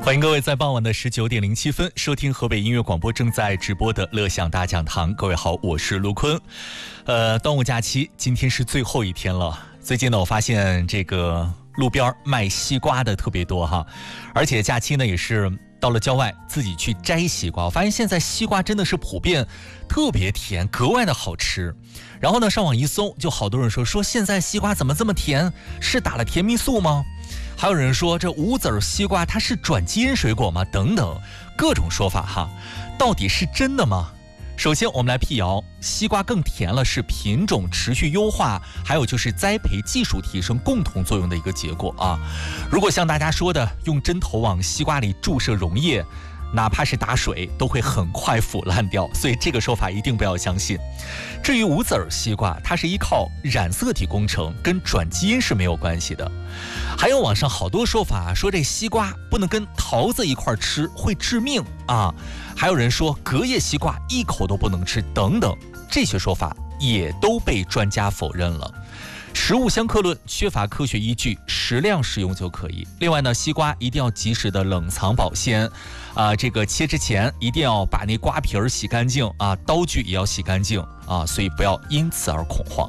欢迎各位在傍晚的19点07分收听河北音乐广播正在直播的乐享大讲堂。各位好，我是卢坤。端午假期今天是最后一天了。最近呢，我发现这个路边卖西瓜的特别多哈，而且假期呢也是到了郊外自己去摘西瓜。我发现现在西瓜真的是普遍特别甜，格外的好吃。然后呢，上网一搜，就好多人说现在西瓜怎么这么甜？是打了甜蜜素吗？还有人说这无籽西瓜它是转基因水果吗？等等，各种说法哈，到底是真的吗？首先我们来辟谣，西瓜更甜了是品种持续优化，还有就是栽培技术提升共同作用的一个结果啊。如果像大家说的用针头往西瓜里注射溶液，哪怕是打水都会很快腐烂掉，所以这个说法一定不要相信。至于无籽西瓜，它是依靠染色体工程，跟转基因是没有关系的。还有网上好多说法，说这西瓜不能跟桃子一块吃，会致命啊。还有人说隔夜西瓜一口都不能吃等等，这些说法也都被专家否认了。食物相克论缺乏科学依据，适量食用就可以。另外呢，西瓜一定要及时的冷藏保鲜，这个切之前一定要把那瓜皮儿洗干净啊，刀具也要洗干净啊，所以不要因此而恐慌。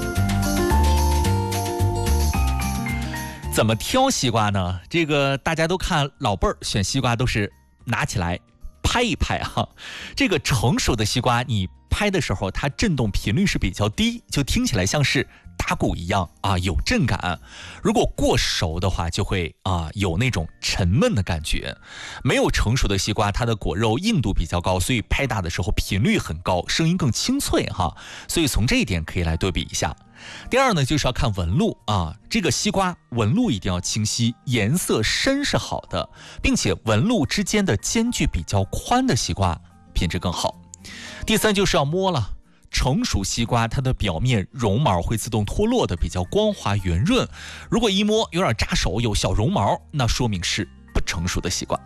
怎么挑西瓜呢？这个大家都看老辈儿选西瓜都是拿起来拍一拍哈，这个成熟的西瓜你拍的时候它震动频率是比较低，就听起来像是打鼓一样啊，有震感。如果过熟的话就会有那种沉闷的感觉。没有成熟的西瓜它的果肉硬度比较高，所以拍打的时候频率很高，声音更清脆哈，所以从这一点可以来对比一下。第二呢，就是要看纹路啊，这个西瓜纹路一定要清晰，颜色深是好的，并且纹路之间的间距比较宽的西瓜品质更好。第三就是要摸了，成熟西瓜它的表面绒毛会自动脱落的比较光滑圆润，如果一摸有点扎手，有小绒毛，那说明是不成熟的西瓜。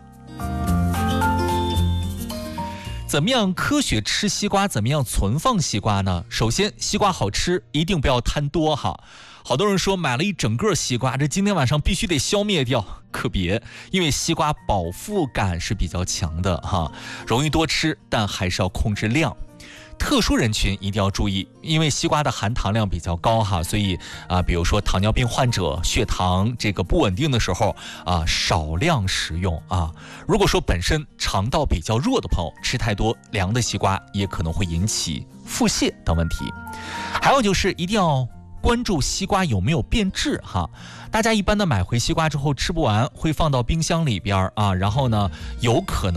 怎么样科学吃西瓜，怎么样存放西瓜呢？首先西瓜好吃一定不要贪多哈。好多人说买了一整个西瓜，这今天晚上必须得消灭掉，可别，因为西瓜饱腹感是比较强的哈，容易多吃，但还是要控制量。特殊人群一定要注意，因为西瓜的含糖量比较高哈，所以比如说糖尿病患者血糖这个不稳定的时候少量食用啊。如果说本身肠道比较弱的朋友，吃太多凉的西瓜也可能会引起腹泻等问题。还有就是一定要关注西瓜有没有变质哈。大家一般的买回西瓜之后吃不完，会放到冰箱里边然后呢有可能